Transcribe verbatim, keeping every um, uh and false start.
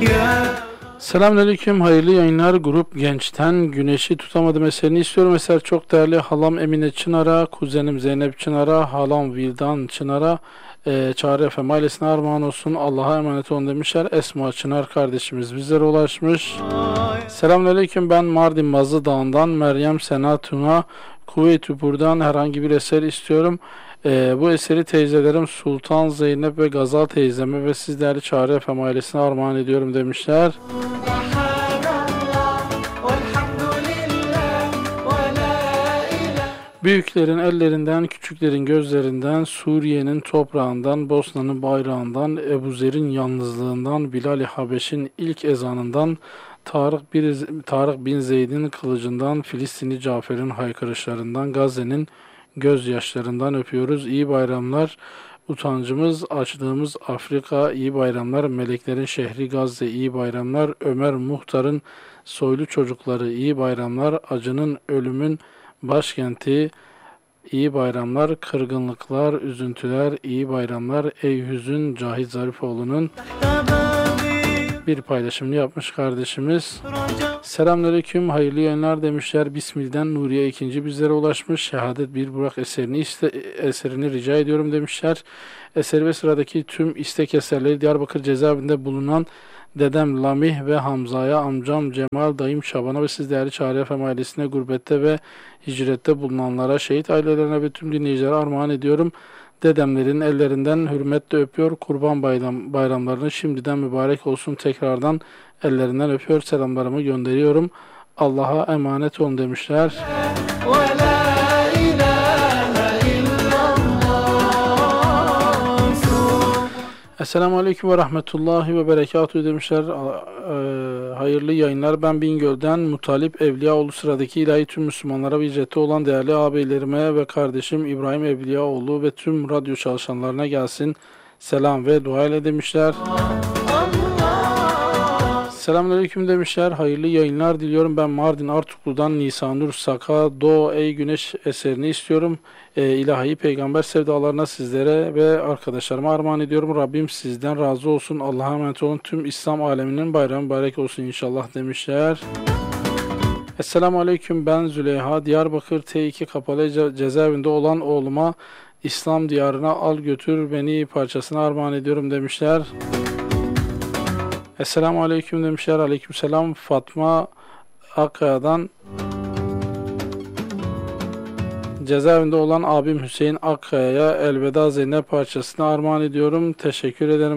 Selamünaleyküm, hayırlı yayınlar. Grup Genç'ten Güneşi Tutamadım eserini istiyorum. Eser çok değerli halam Emine Çınar'a, kuzenim Zeynep Çınar'a, halam Vildan Çınar'a, e, Çağrı Efem ailesine armağan olsun. Allah'a emanet olun demişler. Esma Çınar kardeşimiz bizlere ulaşmış. Selamünaleyküm, ben Mardin Mazlı Dağı'ndan Meryem Sena Tuna, Kuveytüpur'dan herhangi bir eser istiyorum. Ee, bu eseri teyzelerim Sultan Zeynep ve Gazal teyzeme ve siz değerli Çağrı Efem ailesine armağan ediyorum demişler. Büyüklerin ellerinden, küçüklerin gözlerinden, Suriye'nin toprağından, Bosna'nın bayrağından, Ebu Zer'in yalnızlığından, Bilal-i Habeş'in ilk ezanından, Tarık, bir, Tarık bin Zeyd'in kılıcından, Filistinli Cafer'in haykırışlarından, Gazze'nin gözyaşlarından öpüyoruz. İyi bayramlar. Utancımız, açlığımız Afrika, iyi bayramlar. Meleklerin şehri Gazze, iyi bayramlar. Ömer Muhtar'ın soylu çocukları, iyi bayramlar. Acının, ölümün başkenti, iyi bayramlar. Kırgınlıklar, üzüntüler, iyi bayramlar. Ey hüzün, Cahit Zarifoğlu'nun bir paylaşımını yapmış kardeşimiz. Selamünaleyküm, hayırlı yayınlar demişler. Bismil'den Nuriye ikinci bizlere ulaşmış. Şehadet bir Burak eserini iste, eserini rica ediyorum demişler. Eseri ve sıradaki tüm istek eserleri Diyarbakır cezaevinde bulunan dedem Lamih ve Hamza'ya, amcam Cemal, dayım Şaban'a ve siz değerli Çağrı Efem ailesine, gurbette ve hicrette bulunanlara, şehit ailelerine ve tüm dinleyicilere armağan ediyorum. Dedemlerin ellerinden hürmetle öpüyor. Kurban bayram, bayramlarını şimdiden mübarek olsun. Tekrardan ellerinden öpüyor. Selamlarımı gönderiyorum. Allah'a emanet olun demişler. Esselamu Aleyküm ve Rahmetullahi ve Berekatuhu demişler. E, hayırlı yayınlar. Ben Bingöl'den Mutalip Evliyaoğlu, sıradaki ilahi tüm Müslümanlara ve hicrette olan değerli ağabeylerime ve kardeşim İbrahim Evliyaoğlu ve tüm radyo çalışanlarına gelsin. Selam ve dua ile demişler. Selamünaleyküm demişler. Hayırlı yayınlar diliyorum. Ben Mardin Artuklu'dan Nisanur Saka Doğu Ey Güneş eserini istiyorum. E, ilahi peygamber sevdalarına sizlere ve arkadaşlarıma armağan ediyorum. Rabbim sizden razı olsun. Allah'a emanet olun. Tüm İslam aleminin bayramı mübarek olsun inşallah demişler. Esselamu Aleyküm, ben Züleyha. Diyarbakır T iki kapalı ce cezaevinde olan oğluma İslam diyarına al götür beni parçasını armağan ediyorum demişler. Esselamu Aleyküm demişler. Aleykümselam, Fatma Akkaya'dan cezaevinde olan abim Hüseyin Akkaya'ya Elveda Zeynep parçasını armağan ediyorum. Teşekkür ederim.